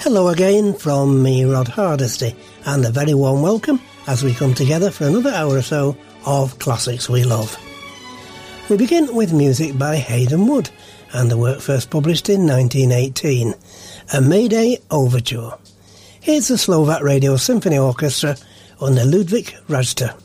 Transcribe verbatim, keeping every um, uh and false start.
Hello again from me, Rod Hardesty, and a very warm welcome as we come together for another hour or so of classics we love. We begin with music by Hayden Wood, and the work first published in nineteen eighteen, A Mayday Overture. Here's the Slovak Radio Symphony Orchestra under Ludwig Rajta.